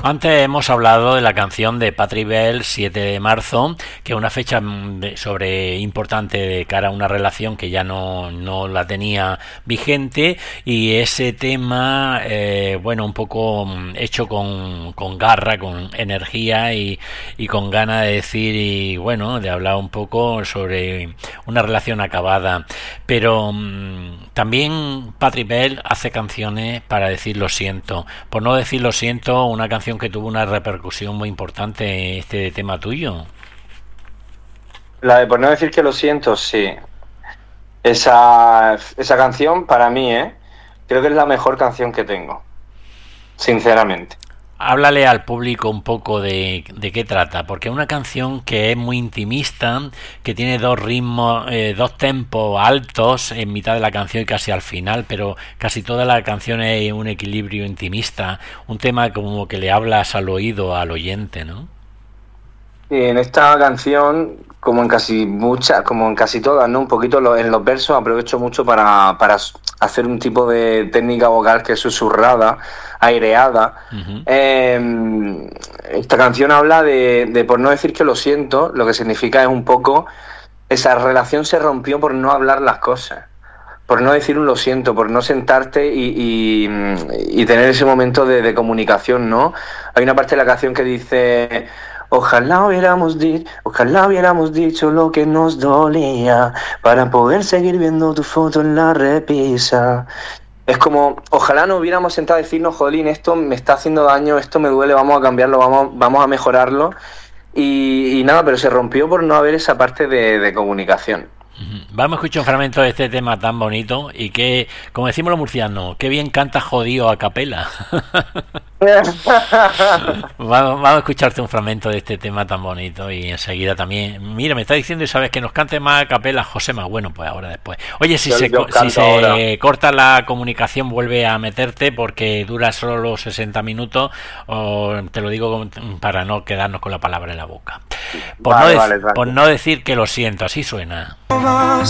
Antes hemos hablado de la canción de Patrick Bell, 7 de marzo, que es una fecha sobre importante de cara a una relación que ya no la tenía vigente, y ese tema, bueno, un poco hecho con garra, con energía y con ganas de decir y, bueno, de hablar un poco sobre una relación acabada. Pero también Patrick Bell hace canciones para decir lo siento. Por no decir lo siento, una canción que tuvo una repercusión muy importante, este tema tuyo. La de Por no decir que lo siento, sí. Esa canción para mí, creo que es la mejor canción que tengo, sinceramente. Háblale al público un poco de qué trata, porque es una canción que es muy intimista, que tiene dos ritmos, dos tempos altos en mitad de la canción y casi al final, pero casi toda la canción es un equilibrio intimista, un tema como que le hablas al oído, al oyente, ¿no? Y en esta canción, como en casi todas, ¿no? Un poquito en los versos aprovecho mucho para hacer un tipo de técnica vocal que es susurrada, aireada. Uh-huh. Esta canción habla de por no decir que lo siento, lo que significa es un poco esa relación se rompió por no hablar las cosas, por no decir un lo siento, por no sentarte y tener ese momento de comunicación, ¿no? Hay una parte de la canción que dice: ojalá hubiéramos dicho lo que nos dolía para poder seguir viendo tu foto en la repisa. Es como, ojalá no hubiéramos sentado a decirnos, jolín, esto me está haciendo daño, esto me duele, vamos a cambiarlo, vamos a mejorarlo. Y nada, pero se rompió por no haber esa parte de comunicación. Vamos a escuchar un fragmento de este tema tan bonito y que, como decimos los murcianos, qué bien canta jodido a capela. Vamos a escucharte un fragmento de este tema tan bonito y enseguida también. Mira, me está diciendo Isabel que nos cante más a capela Josema. Bueno, pues ahora después. Oye, si se corta la comunicación, vuelve a meterte porque dura solo los 60 minutos. O te lo digo para no quedarnos con la palabra en la boca. Por no decir que lo siento, así suena.